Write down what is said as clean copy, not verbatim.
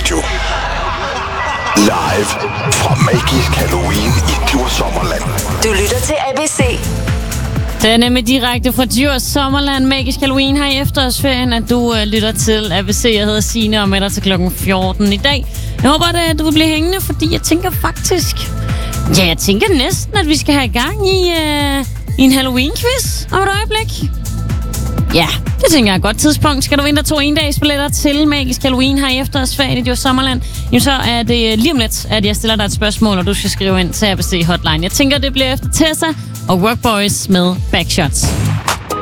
Radio. Live fra Magisk Halloween i Djurs Sommerland. Du lytter til ABC. Det er nemlig direkte fra Djurs Sommerland, Magisk Halloween her i efterårsferien, at du lytter til ABC. Jeg hedder Signe og med dig til klokken 14 i dag. Jeg håber, at du vil blive hængende, fordi jeg tænker næsten, at vi skal have i gang i en Halloween-quiz om et øjeblik. Ja, det tænker jeg er et godt tidspunkt. Skal du vinde 2 endagsbilletter til Magisk Halloween her i efterårsferien i Djurs Sommerland, jamen så er det lige om lidt, at jeg stiller dig et spørgsmål, og du skal skrive ind til ABC Hotline. Jeg tænker, det bliver efter Tessa og Workboys med Backshots.